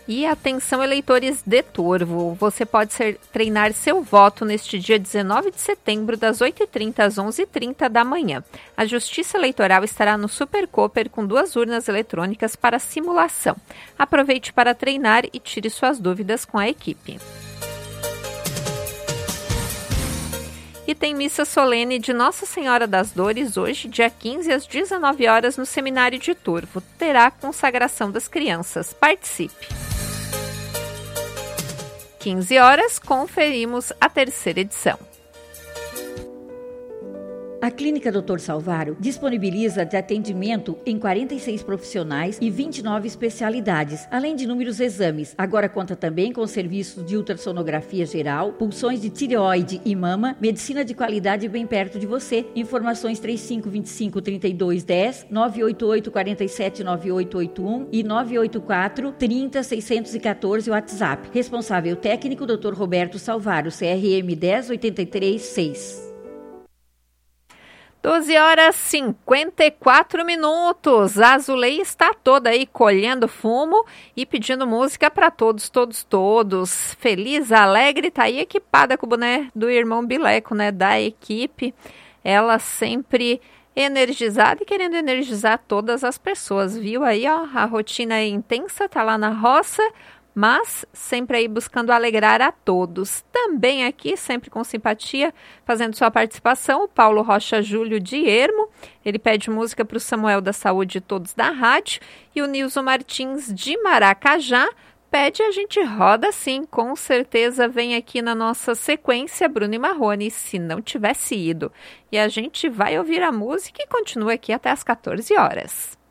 E atenção, eleitores de Turvo, você pode treinar seu voto neste dia 19 de setembro, das 8h30 às 11h30 da manhã. A Justiça Eleitoral estará no Super Cooper com 2 urnas eletrônicas para simulação. Aproveite para treinar e tire suas dúvidas com a equipe. E tem missa solene de Nossa Senhora das Dores hoje, dia 15, às 19 horas, no Seminário de Turvo. Terá consagração das crianças. Participe! 15 horas, conferimos a 3ª edição. A Clínica Dr. Salvário disponibiliza de atendimento em 46 profissionais e 29 especialidades, além de inúmeros exames. Agora conta também com serviços de ultrassonografia geral, pulsões de tireoide e mama, medicina de qualidade bem perto de você. Informações 3525-3210, 988-479881 e 984-30-614 WhatsApp. Responsável técnico Dr. Roberto Salvário, CRM 1083-6. 12 horas 54 minutos. A Azulei está toda aí colhendo fumo e pedindo música para todos. Feliz, alegre, tá aí equipada com o boné do irmão Bileco, né, da equipe. Ela sempre energizada e querendo energizar todas as pessoas, viu aí, ó, a rotina é intensa, tá lá na roça, mas sempre aí buscando alegrar a todos. Também aqui, sempre com simpatia, fazendo sua participação, o Paulo Rocha Júlio de Ermo. Ele pede música para o Samuel da Saúde e todos da rádio. E o Nilson Martins de Maracajá pede, a gente roda sim, com certeza vem aqui na nossa sequência Bruno e Marrone, se não tivesse ido. E a gente vai ouvir a música e continua aqui até as 14 horas.